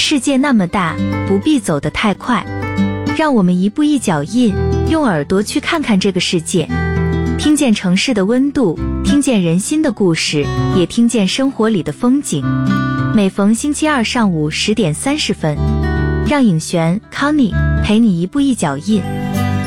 世界那么大，不必走得太快，让我们一步一脚印，用耳朵去看看这个世界，听见城市的温度，听见人心的故事，也听见生活里的风景。每逢星期二上午10点30分，让颖璇 Connie 陪你一步一脚印。